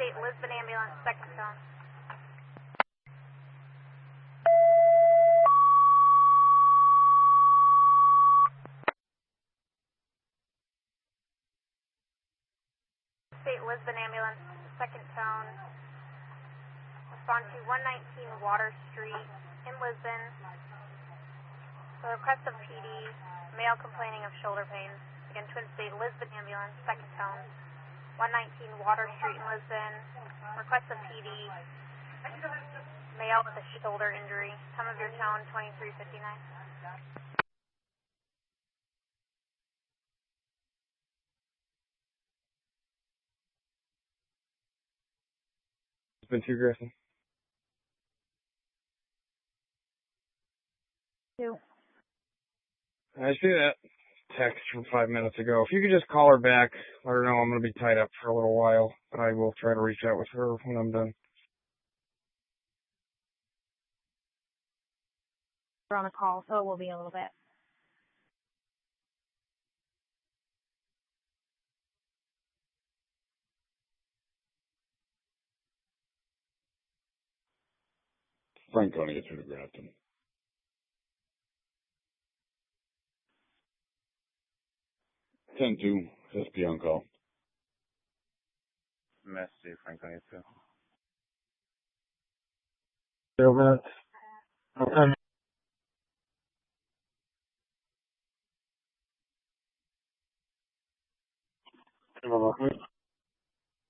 State Lisbon ambulance, second tone. State Lisbon ambulance, second tone. Respond to 119 Water Street in Lisbon. The request of PD, male complaining of shoulder pain. Again, Twin State Lisbon ambulance, second tone. 119 Water Street in Lisbon. Request of PD, male with a shoulder injury. Time of your tone, 23:59. It's been too aggressive. I see that text from 5 minutes ago. If you could just call her back, let her know I'm going to be tied up for a little while, but I will try to reach out with her when I'm done. We're on a call, so it will be a little bit. Frank, get through to Grafton. Ten two, SP on call. Messi, Frank, 22. 0 minutes. Okay. Bye-bye.